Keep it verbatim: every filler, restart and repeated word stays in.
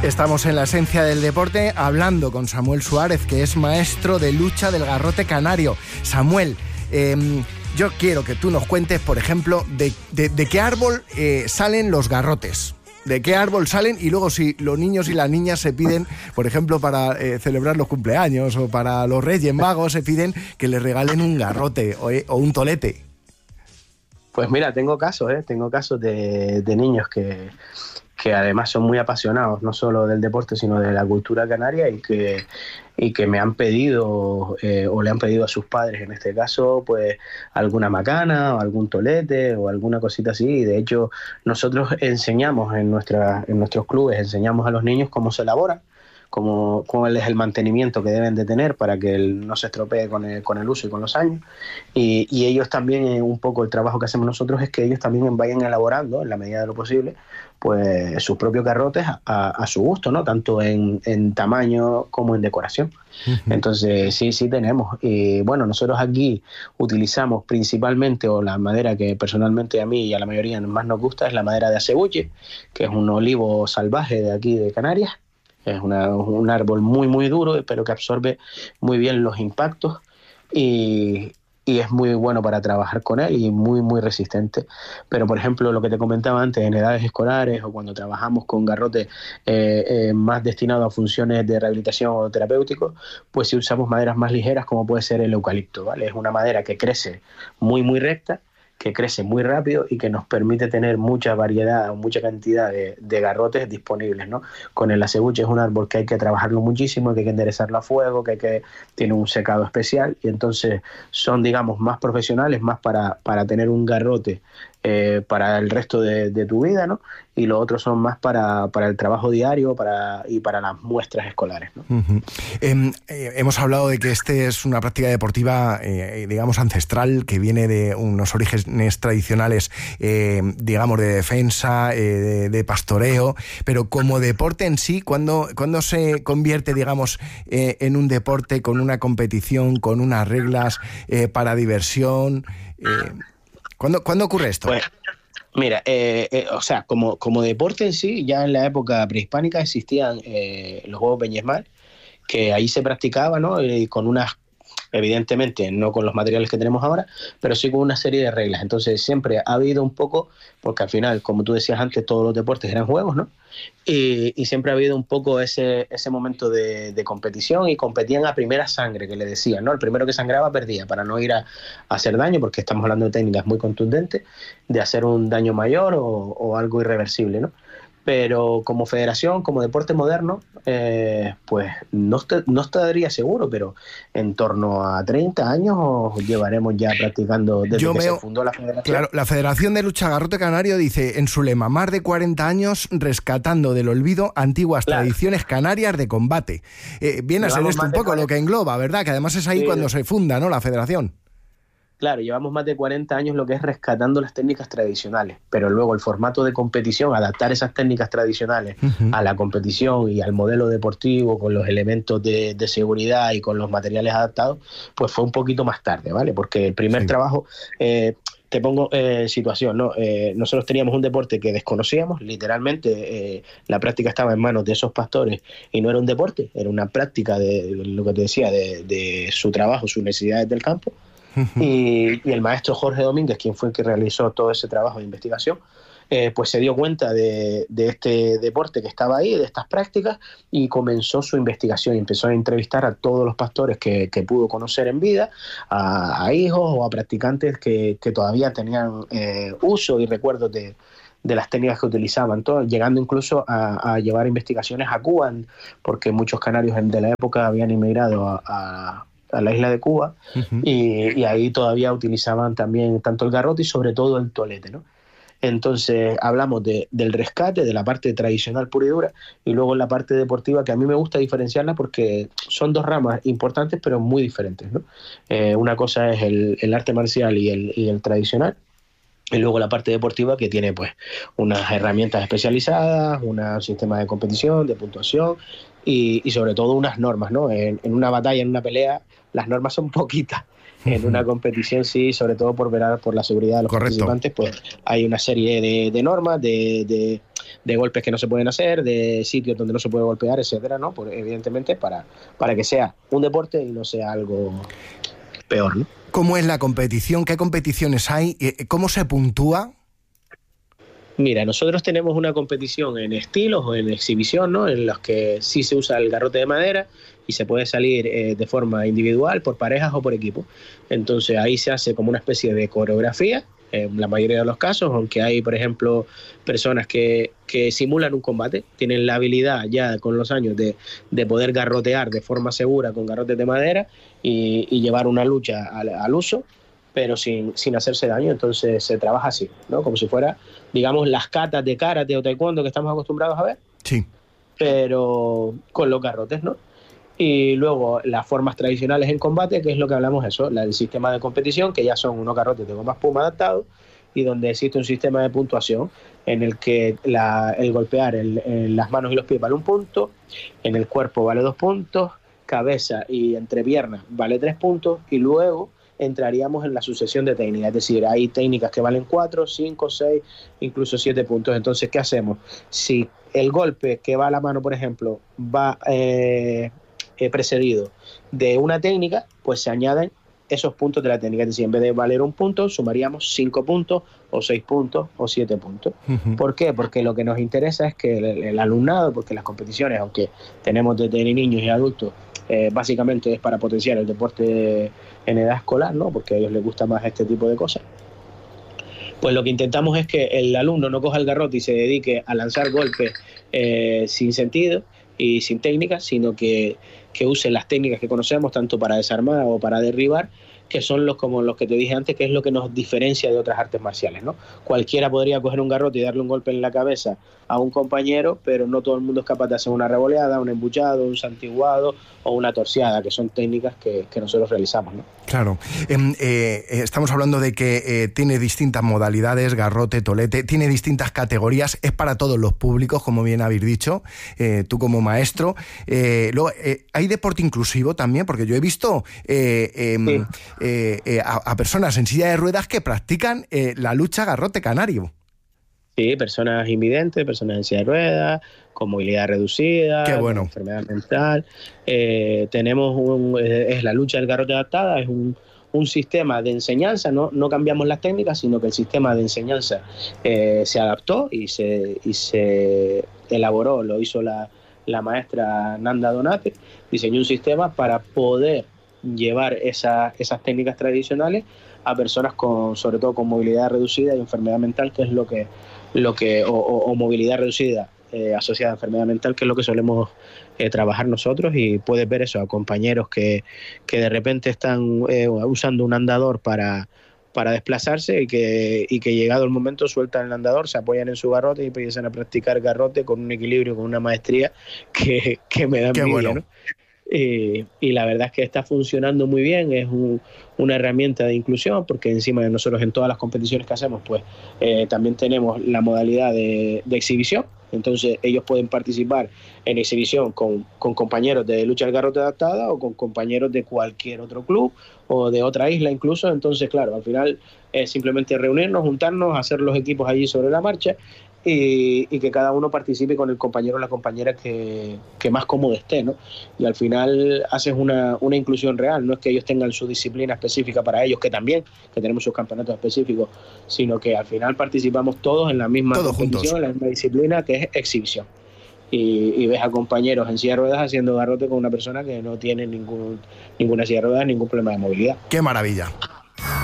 Estamos en la esencia del deporte hablando con Samuel Suárez, que es maestro de lucha del garrote canario. Samuel, eh, yo quiero que tú nos cuentes, por ejemplo, de, de, de qué árbol eh, salen los garrotes. ¿De qué árbol salen? Y luego si los niños y las niñas se piden, por ejemplo, para eh, celebrar los cumpleaños o para los Reyes Magos, se piden que les regalen un garrote o, eh, o un tolete. Pues mira, tengo casos, ¿eh? Tengo casos de, de niños que, que además son muy apasionados, no solo del deporte, sino de la cultura canaria y que, y que me han pedido, eh, o le han pedido a sus padres, en este caso, pues alguna macana o algún tolete o alguna cosita así. Y de hecho, nosotros enseñamos en, nuestra, en nuestros clubes, enseñamos a los niños cómo se elabora, Cómo, cuál es el mantenimiento que deben de tener para que el, no se estropee con el, con el uso y con los años. Y, y ellos también, eh, un poco el trabajo que hacemos nosotros es que ellos también vayan elaborando, en la medida de lo posible, pues sus propios garrotes a, a, a su gusto, ¿no? Tanto en, en tamaño como en decoración. Uh-huh. Entonces, sí, sí tenemos. Y bueno, nosotros aquí utilizamos principalmente, o la madera que personalmente a mí y a la mayoría más nos gusta, es la madera de acebuche, que es un olivo salvaje de aquí de Canarias. Es una, un árbol muy, muy duro, pero que absorbe muy bien los impactos y, y es muy bueno para trabajar con él y muy, muy resistente. Pero, por ejemplo, lo que te comentaba antes, en edades escolares o cuando trabajamos con garrotes eh, eh, más destinados a funciones de rehabilitación o terapéuticos, pues si usamos maderas más ligeras, como puede ser el eucalipto, ¿vale? Es una madera que crece muy, muy recta, que crece muy rápido y que nos permite tener mucha variedad o mucha cantidad de, de garrotes disponibles, ¿no? Con el acebuche es un árbol que hay que trabajarlo muchísimo, que hay que enderezarlo a fuego, que, hay que tiene un secado especial y entonces son, digamos, más profesionales, más para, para tener un garrote eh, para el resto de, de tu vida, ¿no? Y los otros son más para, para el trabajo diario para, y para las muestras escolares, ¿no? Uh-huh. Eh, eh, hemos hablado de que este es una práctica deportiva, eh, digamos, ancestral, que viene de unos orígenes tradicionales, eh, digamos, de defensa, eh, de, de pastoreo, pero como deporte en sí, ¿cuándo, ¿cuándo se convierte, digamos, eh, en un deporte con una competición, con unas reglas eh, para diversión? Eh, ¿cuándo, ¿Cuándo ocurre esto? Pues, Mira, eh, eh, o sea, como, como deporte en sí, ya en la época prehispánica existían eh, los juegos Peñesmal, que ahí se practicaba, ¿no? Y con unas, evidentemente, no con los materiales que tenemos ahora, pero sí con una serie de reglas. Entonces siempre ha habido un poco, porque al final, como tú decías antes, todos los deportes eran juegos, ¿no? Y, y siempre ha habido un poco ese, ese momento de, de competición y competían a primera sangre, que le decían, ¿no? El primero que sangraba perdía, para no ir a, a hacer daño, porque estamos hablando de técnicas muy contundentes, de hacer un daño mayor o, o algo irreversible, ¿no? Pero como federación, como deporte moderno, eh, pues no, est- no estaría seguro, pero en torno a treinta años llevaremos ya practicando desde Yo que veo, se fundó la federación. Claro, la Federación de Lucha Garrote Canario dice en su lema, más de cuarenta años rescatando del olvido antiguas claro. tradiciones canarias de combate. Eh, viene a ser esto un poco cuarenta lo que engloba, ¿verdad? Que además es ahí sí, cuando se funda, ¿no? La federación. Claro, llevamos más de cuarenta años lo que es rescatando las técnicas tradicionales, pero luego el formato de competición, adaptar esas técnicas tradicionales uh-huh. a la competición y al modelo deportivo con los elementos de, de seguridad y con los materiales adaptados, pues fue un poquito más tarde, ¿vale? Porque el primer sí. trabajo... Eh, Te pongo eh, situación, ¿no? Eh, nosotros teníamos un deporte que desconocíamos, literalmente eh, la práctica estaba en manos de esos pastores y no era un deporte, era una práctica de lo que te decía, de, de su trabajo, sus necesidades del campo. Y, y el maestro Jorge Domínguez, quien fue el que realizó todo ese trabajo de investigación, eh, pues se dio cuenta de, de este deporte que estaba ahí, de estas prácticas, y comenzó su investigación y empezó a entrevistar a todos los pastores que, que pudo conocer en vida, a, a hijos o a practicantes que, que todavía tenían eh, uso y recuerdos de, de las técnicas que utilizaban, todo, llegando incluso a, a llevar investigaciones a Cuba, porque muchos canarios de la época habían emigrado a, a a la isla de Cuba uh-huh. y, y ahí todavía utilizaban también tanto el garrote y sobre todo el tolete, ¿no? Entonces hablamos de, del rescate, de la parte tradicional pura y dura, y luego la parte deportiva, que a mí me gusta diferenciarla porque son dos ramas importantes pero muy diferentes, ¿no? Eh, una cosa es el, el arte marcial y el, y el tradicional, y luego la parte deportiva, que tiene pues unas herramientas especializadas, un sistema de competición, de puntuación y, y sobre todo unas normas, ¿no? En, en una batalla, en una pelea, las normas son poquitas. En una competición sí, sobre todo por velar por la seguridad de los Correcto. participantes, pues hay una serie de, de normas, de, de, de golpes que no se pueden hacer, de sitios donde no se puede golpear, etcétera, ¿no? Pues, evidentemente para, para que sea un deporte y no sea algo peor, ¿no? ¿Cómo es la competición? ¿Qué competiciones hay? ¿Cómo se puntúa? Mira, nosotros tenemos una competición en estilos o en exhibición, ¿no? En los que sí se usa el garrote de madera y se puede salir eh, de forma individual, por parejas o por equipo. Entonces ahí se hace como una especie de coreografía, en la mayoría de los casos, aunque hay, por ejemplo, personas que, que simulan un combate, tienen la habilidad ya con los años de, de poder garrotear de forma segura con garrotes de madera y, y llevar una lucha al, al uso, pero sin, sin hacerse daño. Entonces se trabaja así, ¿no? Como si fuera, digamos, las katas de karate o taekwondo que estamos acostumbrados a ver, sí, pero con los garrotes, ¿no? Y luego las formas tradicionales en combate, que es lo que hablamos eso, el sistema de competición, que ya son unos garrotes de goma espuma adaptados y donde existe un sistema de puntuación en el que la, el golpear el, el, las manos y los pies vale un punto, en el cuerpo vale dos puntos, cabeza y entrepiernas vale tres puntos, y luego entraríamos en la sucesión de técnicas, es decir, hay técnicas que valen cuatro, cinco, seis, incluso siete puntos. Entonces, ¿qué hacemos? Si el golpe que va a la mano, por ejemplo, va eh, eh, precedido de una técnica, pues se añaden esos puntos de la técnica, es decir, en vez de valer un punto, sumaríamos cinco puntos, o seis puntos, o siete puntos. Uh-huh. ¿Por qué? Porque lo que nos interesa es que el, el alumnado, porque las competiciones, aunque tenemos desde niños y adultos, eh, básicamente es para potenciar el deporte en edad escolar, ¿no? Porque a ellos les gusta más este tipo de cosas. Pues lo que intentamos es que el alumno no coja el garrote y se dedique a lanzar golpes eh, sin sentido y sin técnica, sino que, que use las técnicas que conocemos, tanto para desarmar o para derribar, que son los como los que te dije antes, que es lo que nos diferencia de otras artes marciales, ¿no? Cualquiera podría coger un garrote y darle un golpe en la cabeza a un compañero, pero no todo el mundo es capaz de hacer una revoleada, un embuchado, un santiguado o una torseada, que son técnicas que, que nosotros realizamos, ¿no? Claro. Eh, eh, estamos hablando de que eh, tiene distintas modalidades, garrote, tolete, tiene distintas categorías, es para todos los públicos, como bien habéis dicho, eh, tú como maestro. Eh, luego, eh, ¿hay deporte inclusivo también? Porque yo he visto eh, eh, sí. eh, eh, a, a personas en silla de ruedas que practican eh, la lucha garrote canario. Sí, personas invidentes, personas en silla de ruedas, con movilidad reducida, Qué bueno. con enfermedad mental. Eh, tenemos un, es la lucha del garrote adaptada, es un, un sistema de enseñanza, no, no cambiamos las técnicas, sino que el sistema de enseñanza eh, se adaptó y se, y se elaboró, lo hizo la, la maestra Nanda Donate, diseñó un sistema para poder llevar esa, esas técnicas tradicionales a personas con, sobre todo con movilidad reducida y enfermedad mental, que es lo que, lo que o, o, o movilidad reducida eh, asociada a enfermedad mental, que es lo que solemos eh, trabajar nosotros. Y puedes ver eso a compañeros que, que de repente están eh, usando un andador para, para desplazarse y que, y que llegado el momento sueltan el andador, se apoyan en su garrote y empiezan a practicar garrote con un equilibrio, con una maestría que, que me da envidia, bueno. ¿no? Y, y la verdad es que está funcionando muy bien, es un, una herramienta de inclusión, porque encima de nosotros en todas las competiciones que hacemos pues eh, también tenemos la modalidad de, de exhibición. Entonces ellos pueden participar en exhibición con, con compañeros de lucha al garrote adaptada o con compañeros de cualquier otro club o de otra isla incluso. Entonces claro, al final es simplemente reunirnos, juntarnos, hacer los equipos allí sobre la marcha y, y que cada uno participe con el compañero o la compañera que, que más cómodo esté, ¿no? Y al final haces una, una inclusión real, no es que ellos tengan su disciplina específica para ellos, que también, que tenemos sus campeonatos específicos, sino que al final participamos todos en la misma todos competición, juntos. En la misma disciplina, que es exhibición. Y, y ves a compañeros en silla de ruedas haciendo garrote con una persona que no tiene ningún, ninguna silla de ruedas, ningún problema de movilidad. ¡Qué maravilla!